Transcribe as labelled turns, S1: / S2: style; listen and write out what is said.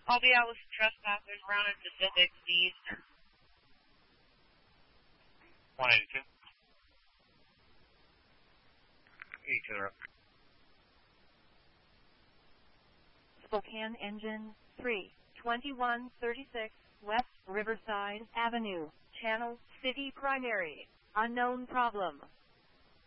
S1: I'll be out with some trespassers around in Pacific, the Eastern.
S2: 182. 82 up.
S3: Spokane Engine 3, 2136 West Riverside Avenue, Channel City Primary. Unknown problem.